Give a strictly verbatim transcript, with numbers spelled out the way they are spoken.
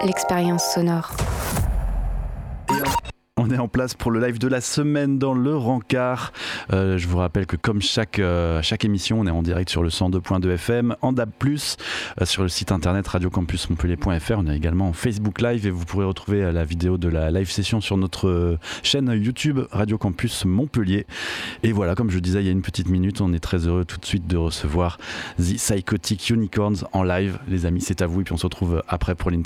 l'expérience sonore. On est en place pour le live de la semaine dans le Rencard. Euh, je vous rappelle que comme chaque, euh, chaque émission, on est en direct sur le cent deux point deux F M, en D A B plus, euh, sur le site internet radio campus montpellier point F R. On est également en Facebook Live et vous pourrez retrouver la vidéo de la live session sur notre chaîne YouTube Radio Campus Montpellier. Et voilà, comme je disais il y a une petite minute, on est très heureux tout de suite de recevoir The Psychotic Unicorns en live. Les amis, c'est à vous et puis on se retrouve après pour l'interview.